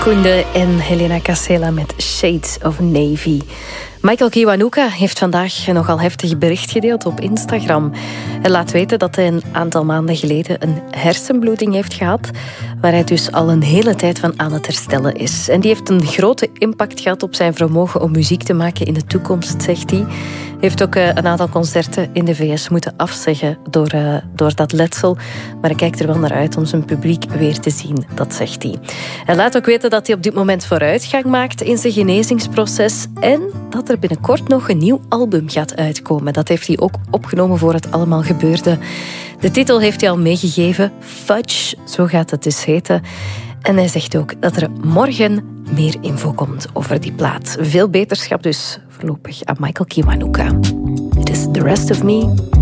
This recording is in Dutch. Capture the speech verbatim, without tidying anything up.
Koende en Helena Casella met Shades of Navy. Michael Kiwanuka heeft vandaag een nogal heftig bericht gedeeld op Instagram. Hij laat weten dat hij een aantal maanden geleden een hersenbloeding heeft gehad, waar hij dus al een hele tijd van aan het herstellen is. En die heeft een grote impact gehad op zijn vermogen om muziek te maken in de toekomst, zegt hij. Hij heeft ook een aantal concerten in de V S moeten afzeggen door, uh, door dat letsel. Maar hij kijkt er wel naar uit om zijn publiek weer te zien, dat zegt hij. Hij laat ook weten dat hij op dit moment vooruitgang maakt in zijn genezingsproces en dat er binnenkort nog een nieuw album gaat uitkomen. Dat heeft hij ook opgenomen voor het allemaal gebeurde. De titel heeft hij al meegegeven, Fudge, zo gaat het dus heten. En hij zegt ook dat er morgen meer info komt over die plaat. Veel beterschap dus voorlopig aan Michael Kiwanuka. It is The Rest of Me.